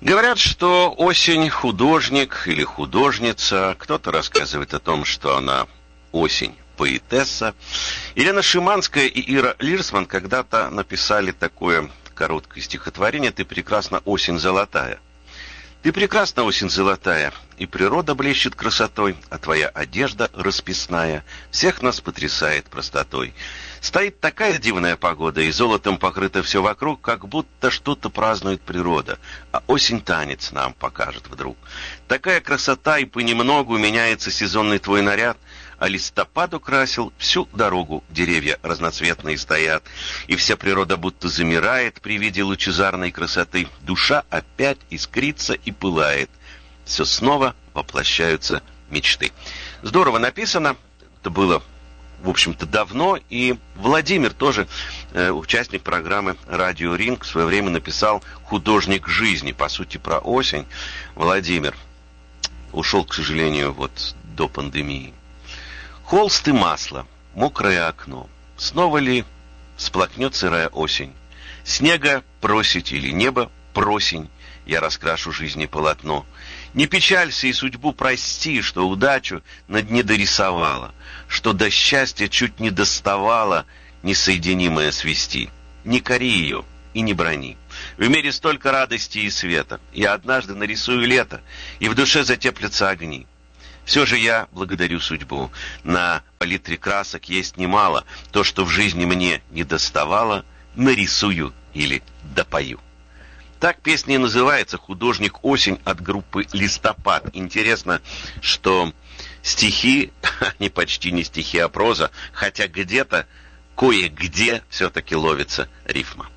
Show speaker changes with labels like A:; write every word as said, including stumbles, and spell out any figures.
A: Говорят, что осень художник или художница. Кто-то рассказывает о том, что она осень поэтесса. Елена Шиманская и Ира Лирсман когда-то написали такое короткое стихотворение «Ты прекрасна, осень золотая». Ты прекрасна, осень золотая, и природа блещет красотой, а твоя одежда расписная всех нас потрясает простотой. Стоит такая дивная погода, и золотом покрыто все вокруг, как будто что-то празднует природа, а осень танец нам покажет вдруг. Такая красота, и понемногу меняется сезонный твой наряд, а листопад украсил всю дорогу, деревья разноцветные стоят, и вся природа будто замирает при виде лучезарной красоты. Душа опять искрится и пылает. Все снова воплощаются мечты. Здорово написано. Это было, в общем-то, давно. И Владимир тоже, э, участник программы «Радио Ринг», в свое время написал «Художник жизни». По сути, про осень. Владимир ушел, к сожалению, вот до пандемии. Холст и масло, мокрое окно. Снова ли всплакнет сырая осень? Снега просить или небо просень? Я раскрашу жизни полотно. Не печалься и судьбу прости, что удачу над не дорисовала, что до счастья чуть не доставала несоединимое свести. Не кори ее и не брони. В мире столько радости и света. Я однажды нарисую лето, и в душе затеплятся огни. Все же я благодарю судьбу. На палитре красок есть немало. То, что в жизни мне не доставало, нарисую или допою. Так песня и называется «Художник осень» от группы «Листопад». Интересно, что стихи, они почти не стихи, а проза, хотя где-то, кое-где все-таки ловится рифма.